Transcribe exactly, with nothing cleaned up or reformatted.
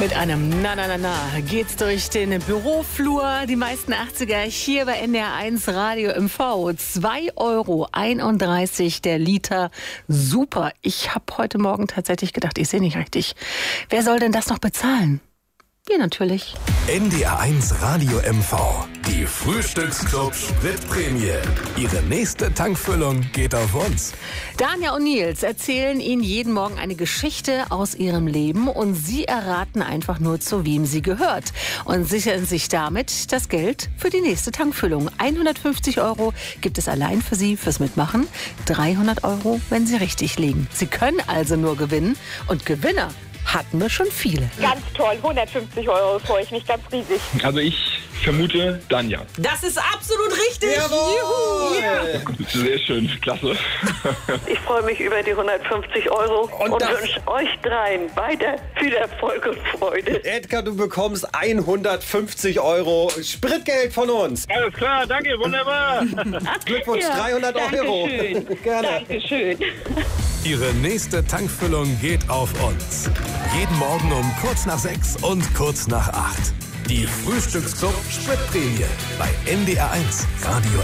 Mit einem Na Na Na Na geht's durch den Büroflur. Die meisten achtziger hier bei N D R eins Radio M V. zwei Euro einunddreißig der Liter. Super. Ich habe heute Morgen tatsächlich gedacht, ich sehe nicht richtig. Wer soll denn das noch bezahlen? Wir natürlich. N D R eins Radio M V. Die Frühstücksclub Spritprämie. Ihre nächste Tankfüllung geht auf uns. Danja und Nils erzählen Ihnen jeden Morgen eine Geschichte aus ihrem Leben und Sie erraten einfach nur, zu wem sie gehört. Und sichern sich damit das Geld für die nächste Tankfüllung. hundertfünfzig Euro gibt es allein für Sie fürs Mitmachen. dreihundert Euro, wenn Sie richtig liegen. Sie können also nur gewinnen. Und Gewinner hatten wir schon viele. Ganz toll, hundertfünfzig Euro, freue ich mich ganz riesig. Also ich vermute Danja. Das ist absolut richtig. Jawohl. Juhu. Sehr schön, klasse. Ich freue mich über die hundertfünfzig Euro Und und, das- wünsche euch dreien weiter viel Erfolg und Freude. Edgar, du bekommst hundertfünfzig Euro Spritgeld von uns. Alles klar, danke, wunderbar. Glückwunsch, Ja, dreihundert Euro. Dankeschön. Gerne. Dankeschön. Ihre nächste Tankfüllung geht auf uns. Jeden Morgen um kurz nach sechs und kurz nach acht. Die Frühstücksclub Spritprämie bei N D R eins Radio